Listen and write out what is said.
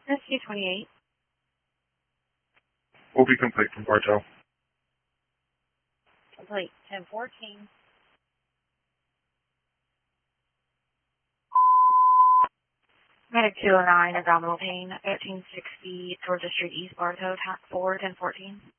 SC28. Will be complete from Bartow. Complete. 1014. Medic 209, abdominal pain, 1360 Georgia Street East, Bartow, 4, 1014.